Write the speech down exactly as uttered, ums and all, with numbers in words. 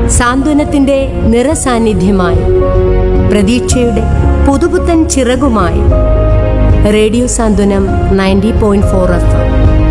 സാന്ത്വനത്തിന്റെ നിറസാന്നിധ്യമായി, പ്രതീക്ഷയുടെ പുതുപുത്തൻ ചിറകുമായി റേഡിയോ സാന്ത്വനം ninety point four F.